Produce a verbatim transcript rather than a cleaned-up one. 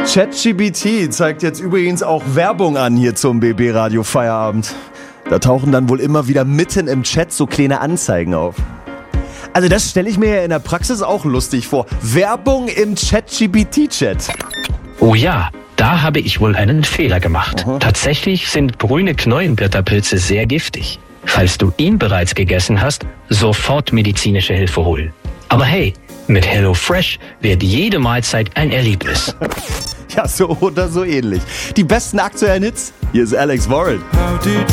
ChatGPT zeigt jetzt übrigens auch Werbung an hier zum B B Radio Feierabend. Da tauchen dann wohl immer wieder mitten im Chat so kleine Anzeigen auf. Also das stelle ich mir ja in der Praxis auch lustig vor. Werbung im ChatGPT-Chat. Oh ja, da habe ich wohl einen Fehler gemacht. Aha. Tatsächlich sind grüne Knollenblätterpilze sehr giftig. Falls du ihn bereits gegessen hast, sofort medizinische Hilfe holen. Aber hey, mit HelloFresh wird jede Mahlzeit ein Erlebnis. Ja, so oder so ähnlich. Die besten aktuellen Hits. Hier ist Alex Warren.